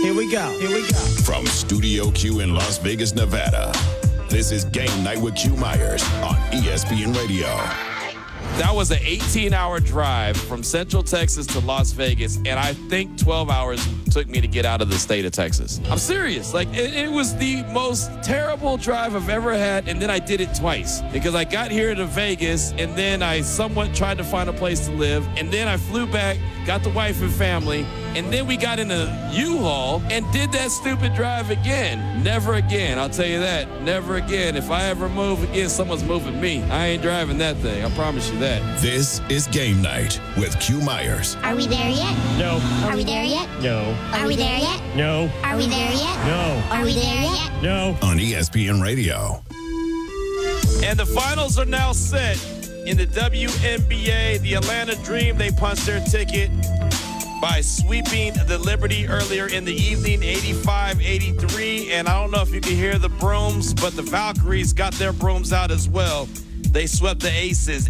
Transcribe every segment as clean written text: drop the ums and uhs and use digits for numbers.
Here we go. From Studio Q in Las Vegas, Nevada, this is Game Night with Q Myers on ESPN Radio. That was an 18-hour drive from Central Texas to Las Vegas, and I think 12 hours took me to get out of the state of Texas. I'm serious. Like, it was the most terrible drive I've ever had, and then I did it twice because I got here to Vegas, and then I somewhat tried to find a place to live, and then I flew back, got the wife and family, and then we got in a U-Haul and did that stupid drive again. Never again, I'll tell you that. Never again. If I ever move again, someone's moving me. I ain't driving that thing. I promise you that. This is Game Night with Q Myers. Are we there yet? No. Are we there yet? No. Are we there yet? No. Are we there yet? No. Are we there yet? No. On ESPN Radio. And the finals are now set in the WNBA. The Atlanta Dream, they punched their ticket by sweeping the Liberty earlier in the evening, 85-83. And I don't know if you can hear the brooms, but the Valkyries got their brooms out as well. They swept the Aces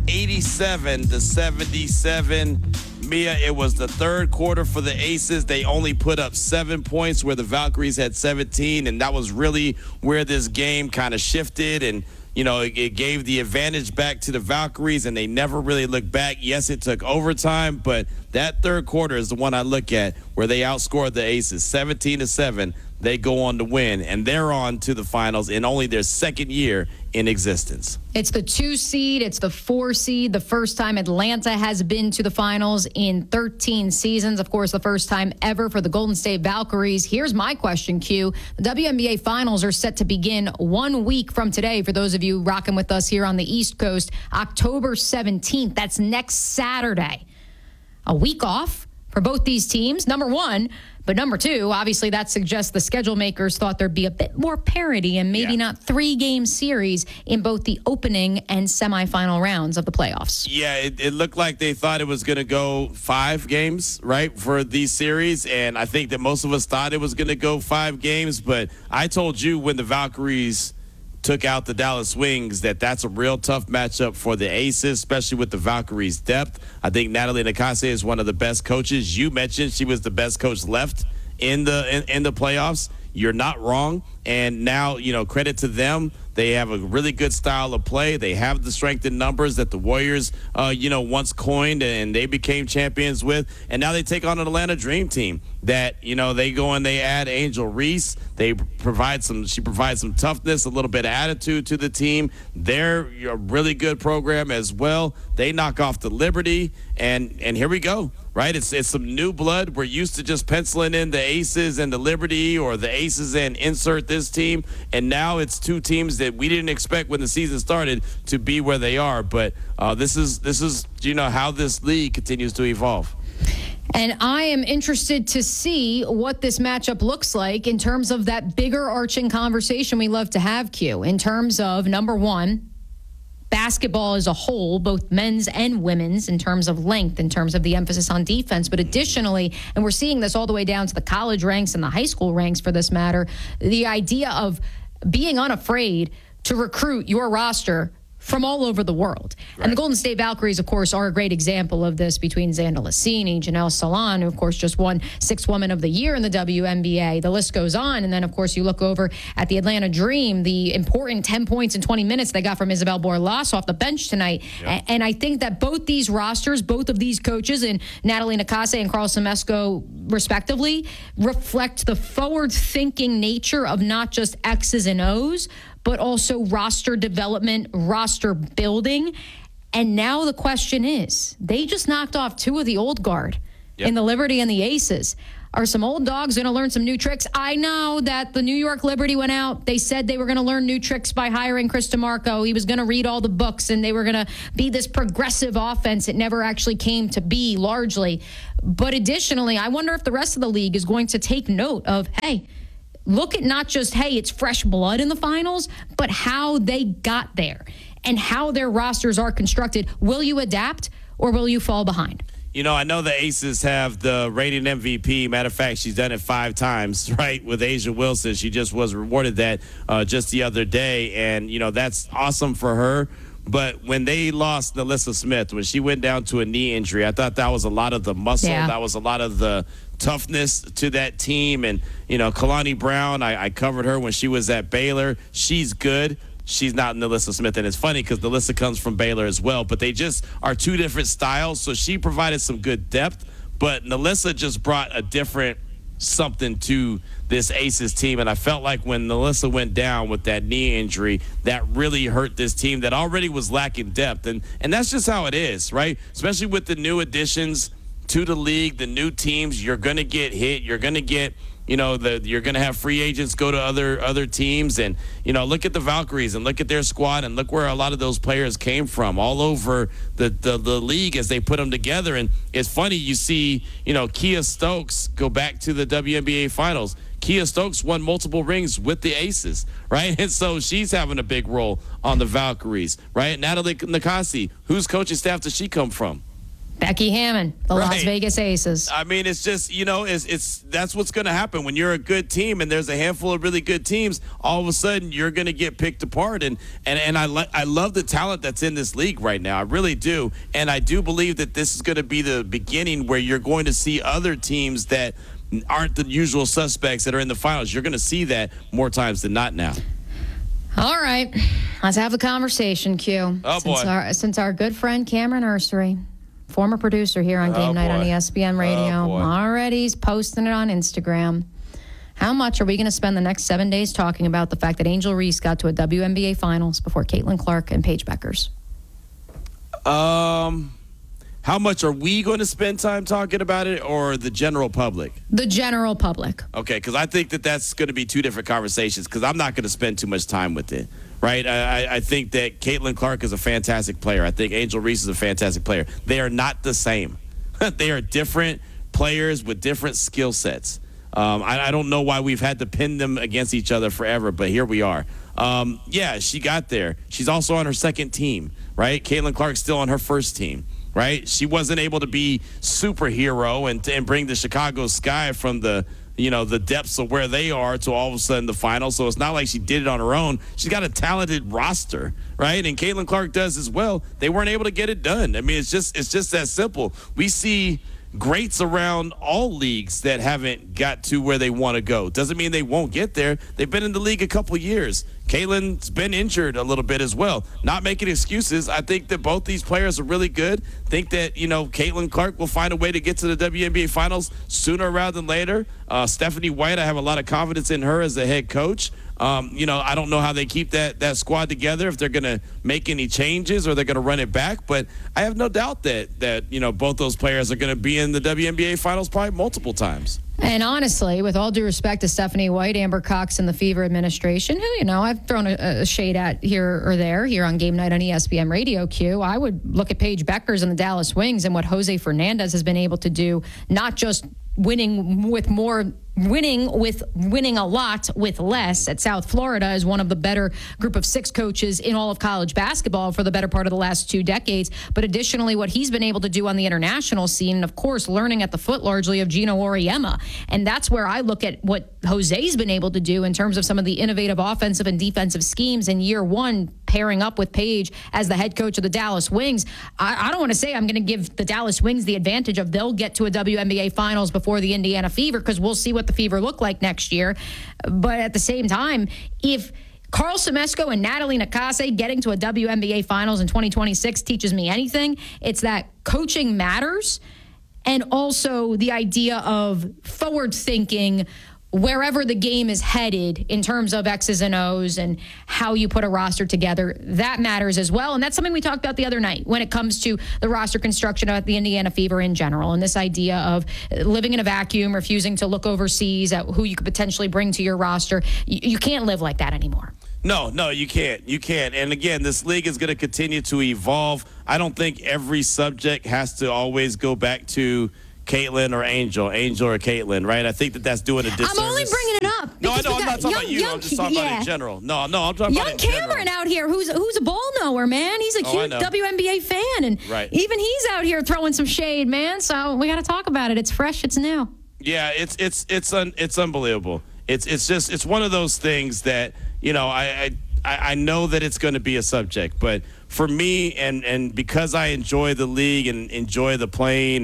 87-77. Mia, it was the third quarter for the Aces. They only put up 7 points where the Valkyries had 17, and that was really where this game kind of shifted. And you know, it gave the advantage back to the Valkyries, and they never really looked back. Yes, it took overtime, but that third quarter is the one I look at where they outscored the Aces 17-7. They go on to win, and they're on to the finals in only their second year in existence. It's the 2 seed. It's the 4 seed. The first time Atlanta has been to the finals in 13 seasons. Of course, the first time ever for the Golden State Valkyries. Here's my question, Q. The WNBA finals are set to begin 1 week from today. For those of you rocking with us here on the East Coast, October 17th. That's next Saturday. A week off for both these teams, number one. But number two, obviously that suggests the schedule makers thought there'd be a bit more parity and maybe not 3-game series in both the opening and semifinal rounds of the playoffs. Yeah, it looked like they thought it was going to go 5 games, right, for these series. And I think that most of us thought it was going to go 5 games. But I told you when the Valkyries took out the Dallas Wings that that's a real tough matchup for the Aces, especially with the Valkyries' depth. I think Natalie Nakase is one of the best coaches. You mentioned she was the best coach left in the playoffs. You're not wrong. And now, you know, credit to them. They have a really good style of play. They have the strength in numbers that the Warriors, once coined and they became champions with. And now they take on an Atlanta Dream team that, they go and they add Angel Reese. She provides some toughness, a little bit of attitude to the team. They're a really good program as well. They knock off the Liberty, and here we go. Right, it's some new blood. We're used to just penciling in the Aces and the Liberty, or the Aces and insert this team, and now it's 2 teams that we didn't expect when the season started to be where they are. But this is how this league continues to evolve. And I am interested to see what this matchup looks like in terms of that bigger arching conversation we love to have, Q, in terms of, number one, basketball as a whole, both men's and women's, in terms of length, in terms of the emphasis on defense. But additionally, and we're seeing this all the way down to the college ranks and the high school ranks for this matter, the idea of being unafraid to recruit your roster from all over the world. Right. And the Golden State Valkyries, of course, are a great example of this, between Xanda Lassini, Janelle Salan, who, of course, just won 6th Woman of the Year in the WNBA. The list goes on. And then, of course, you look over at the Atlanta Dream, the important 10 points in 20 minutes they got from Isabel Borlas off the bench tonight. Yep. And I think that both these rosters, both of these coaches, and Natalie Nakase and Carl Semesco, respectively, reflect the forward-thinking nature of not just X's and O's, but also roster development, roster building. And now the question is, they just knocked off 2 of the old guard in the Liberty and the Aces. Are some old dogs going to learn some new tricks? I know that the New York Liberty went out. They said they were going to learn new tricks by hiring Chris DeMarco. He was going to read all the books, and they were going to be this progressive offense. It never actually came to be, largely. But additionally, I wonder if the rest of the league is going to take note of, hey, look at not just, hey, it's fresh blood in the finals, but how they got there and how their rosters are constructed. Will you adapt, or will you fall behind? I know the Aces have the reigning MVP. Matter of fact, she's done it 5 times, right, with Asia Wilson. She just was rewarded that just the other day, and, that's awesome for her. But when they lost NaLyssa Smith, when she went down to a knee injury, I thought that was a lot of the muscle. Yeah. That was a lot of the toughness to that team. And, Kalani Brown, I covered her when she was at Baylor. She's good. She's not NaLyssa Smith, and it's funny because NaLyssa comes from Baylor as well, but they just are two different styles. So she provided some good depth, but NaLyssa just brought a different something to this Aces team, and I felt like when NaLyssa went down with that knee injury, that really hurt this team that already was lacking depth, and that's just how it is, right? Especially with the new additions to the league, the new teams, you're going to get hit, you're going to get you're going to have free agents go to other teams. And, look at the Valkyries and look at their squad and look where a lot of those players came from all over the league as they put them together. And it's funny, you see, Kia Stokes go back to the WNBA Finals. Kia Stokes won multiple rings with the Aces, right? And so she's having a big role on the Valkyries, right? Natalie Nakasi, whose coaching staff does she come from? Becky Hammon, the Las Vegas Aces. I mean, it's just, that's what's going to happen when you're a good team and there's a handful of really good teams. All of a sudden, you're going to get picked apart. And I love the talent that's in this league right now. I really do. And I do believe that this is going to be the beginning where you're going to see other teams that aren't the usual suspects that are in the finals. You're going to see that more times than not now. All right. Let's have a conversation, Q. Oh, boy. Since our good friend Cameron Ursery, former producer here on Game Night on ESPN Radio, already he's posting it on Instagram. How much are we going to spend the next 7 days talking about the fact that Angel Reese got to a WNBA Finals before Caitlin Clark and Paige Beckers? How much are we going to spend time talking about it, or the general public? The general public. Okay, because I think that's going to be two different conversations, because I'm not going to spend too much time with it, right? I think that Caitlin Clark is a fantastic player. I think Angel Reese is a fantastic player. They are not the same. They are different players with different skill sets. I don't know why we've had to pin them against each other forever, but here we are. Yeah, she got there. She's also on her second team, right? Caitlin Clark's still on her first team. Right, she wasn't able to be superhero and bring the Chicago Sky from the depths of where they are to all of a sudden the final. So it's not like she did it on her own. She's got a talented roster, right? And Caitlin Clark does as well. They weren't able to get it done. I mean, it's just that simple. We see greats around all leagues that haven't got to where they want to go. Doesn't mean they won't get there. They've been in the league a couple years. Caitlin's been injured a little bit as well. Not making excuses. I think that both these players are really good. Think that, Caitlin Clark will find a way to get to the WNBA Finals sooner rather than later. Stephanie White, I have a lot of confidence in her as a head coach. I don't know how they keep that squad together, if they're going to make any changes or they're going to run it back. But I have no doubt that both those players are going to be in the WNBA Finals probably multiple times. And honestly, with all due respect to Stephanie White, Amber Cox, and the Fever administration, who, I've thrown a shade at here or there here on Game Night on ESPN Radio, Q, I would look at Paige Beckers and the Dallas Wings and what Jose Fernandez has been able to do, not just winning a lot with less at South Florida as one of the better group of 6 coaches in all of college basketball for the better part of the last 2 decades. But additionally, what he's been able to do on the international scene, and of course, learning at the foot largely of Gino Auriemma. And that's where I look at what Jose's been able to do in terms of some of the innovative offensive and defensive schemes in year one, pairing up with Paige as the head coach of the Dallas Wings. I don't want to say I'm going to give the Dallas Wings the advantage of they'll get to a WNBA Finals before the Indiana Fever, because we'll see what the Fever look like next year. But at the same time, if Carl Semesco and Natalie Nakase getting to a WNBA Finals in 2026 teaches me anything, it's that coaching matters, and also the idea of forward thinking wherever the game is headed in terms of X's and O's and how you put a roster together, that matters as well. And that's something we talked about the other night when it comes to the roster construction at the Indiana Fever in general, and this idea of living in a vacuum, refusing to look overseas at who you could potentially bring to your roster. You can't live like that anymore. No, you can't. You can't. And again, this league is going to continue to evolve. I don't think every subject has to always go back to Caitlin or Angel or Caitlin, right? I think that's doing a disservice. I'm only bringing it up. No, I know. I'm not talking about you. I'm just talking about in general. No, I'm talking about in general. Young Cameron out here, who's a ball knower, man. He's a huge WNBA fan, and even he's out here throwing some shade, man. So we got to talk about it. It's fresh. It's new. Yeah, it's unbelievable. It's one of those things that I know that it's going to be a subject, but for me, and because I enjoy the league and enjoy the playing, and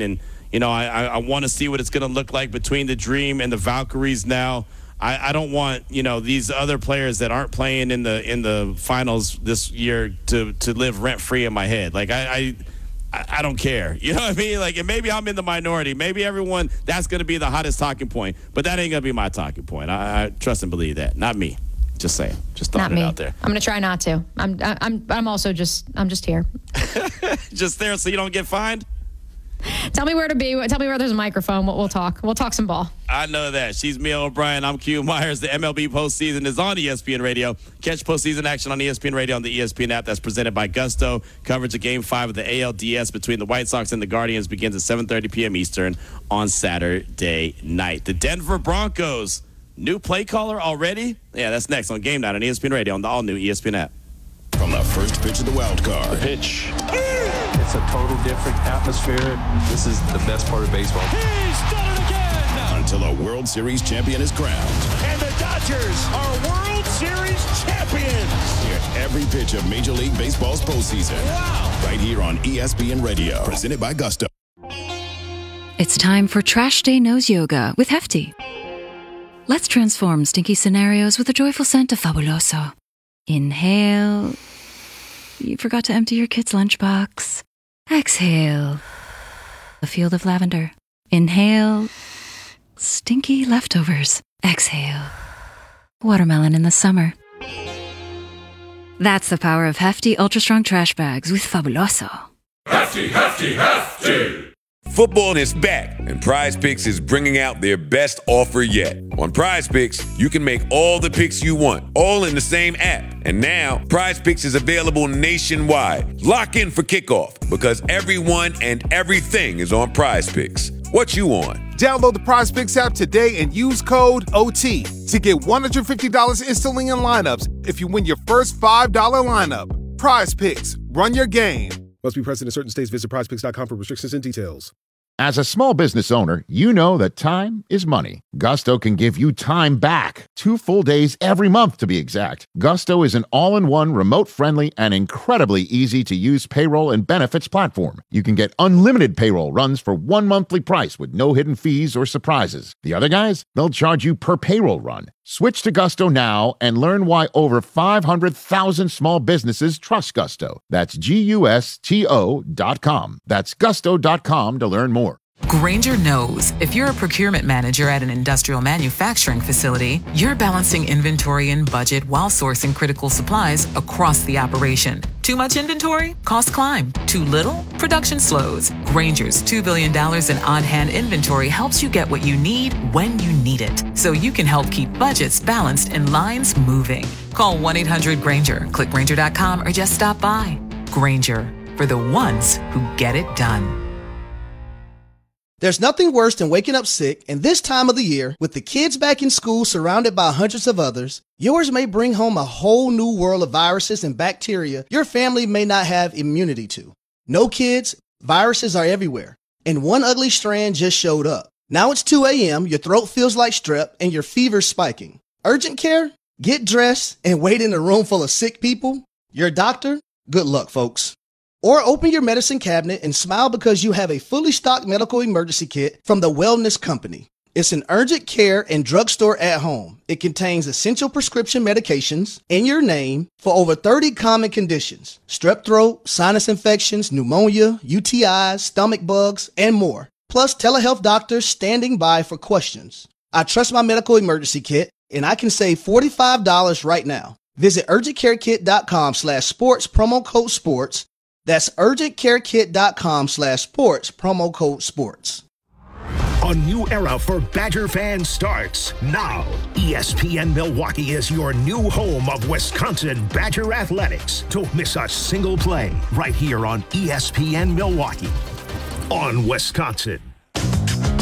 I want to see what it's going to look like between the Dream and the Valkyries now. I don't want, these other players that aren't playing in the finals this year to live rent-free in my head. Like, I don't care. You know what I mean? Like, and maybe I'm in the minority. Maybe everyone, that's going to be the hottest talking point. But that ain't going to be my talking point. I trust and believe that. Not me. Just saying. Just throwing it out there. I'm going to try not to. I'm also just here. Just there so you don't get fined? Tell me where to be. Tell me where there's a microphone. We'll talk. We'll talk some ball. I know that. She's Mia O'Brien. I'm Q Myers. The MLB postseason is on ESPN Radio. Catch postseason action on ESPN Radio on the ESPN app. That's presented by Gusto. Coverage of Game 5 of the ALDS between the White Sox and the Guardians begins at 7:30 p.m. Eastern on Saturday night. The Denver Broncos. New play caller already? Yeah, that's next on Game Night on ESPN Radio on the all-new ESPN app. From the first pitch of the wild card. Pitch. It's a total different atmosphere. This is the best part of baseball. He's done it again! Until a World Series champion is crowned. And the Dodgers are World Series champions! Hear every pitch of Major League Baseball's postseason. Wow! Right here on ESPN Radio. Presented by Gusto. It's time for Trash Day Nose Yoga with Hefty. Let's transform stinky scenarios with the joyful scent of Fabuloso. Inhale. You forgot to empty your kid's lunchbox. Exhale. A field of lavender. Inhale. Stinky leftovers. Exhale. Watermelon in the summer. That's the power of Hefty Ultra Strong Trash Bags with Fabuloso. Hefty, hefty, hefty! Football is back, and Prize Picks is bringing out their best offer yet. On Prize Picks, you can make all the picks you want, all in the same app. And now, Prize Picks is available nationwide. Lock in for kickoff, because everyone and everything is on Prize Picks. What you on? Download the Prize Picks app today and use code OT to get $150 instantly in lineups if you win your first $5 lineup. Prize Picks. Run your game. Must be present in certain states. Visit prizepicks.com for restrictions and details. As a small business owner, you know that time is money. Gusto can give you time back. 2 full days every month, to be exact. Gusto is an all-in-one, remote-friendly, and incredibly easy-to-use payroll and benefits platform. You can get unlimited payroll runs for one monthly price with no hidden fees or surprises. The other guys, they'll charge you per payroll run. Switch to Gusto now and learn why over 500,000 small businesses trust Gusto. That's GUSTO.com. That's gusto.com to learn more. Grainger knows if you're a procurement manager at an industrial manufacturing facility, you're balancing inventory and budget while sourcing critical supplies across the operation. Too much inventory? Costs climb. Too little? Production slows. Grainger's $2 billion in on-hand inventory helps you get what you need when you need it, so you can help keep budgets balanced and lines moving. Call 1-800-GRAINGER, click Grainger.com, or just stop by. Grainger, for the ones who get it done. There's nothing worse than waking up sick, and this time of the year, with the kids back in school surrounded by hundreds of others, yours may bring home a whole new world of viruses and bacteria your family may not have immunity to. No kids, viruses are everywhere, and one ugly strand just showed up. Now it's 2 a.m., your throat feels like strep, and your fever's spiking. Urgent care? Get dressed and wait in a room full of sick people? Your doctor? Good luck, folks. Or open your medicine cabinet and smile because you have a fully stocked medical emergency kit from the Wellness Company. It's an urgent care and drugstore at home. It contains essential prescription medications in your name for over 30 common conditions: strep throat, sinus infections, pneumonia, UTIs, stomach bugs, and more. Plus telehealth doctors standing by for questions. I trust my medical emergency kit, and I can save $45 right now. Visit urgentcarekit.com/sports, promo code sports. That's urgentcarekit.com/sports, promo code sports. A new era for Badger fans starts now. ESPN Milwaukee is your new home of Wisconsin Badger athletics. Don't miss a single play right here on ESPN Milwaukee on Wisconsin.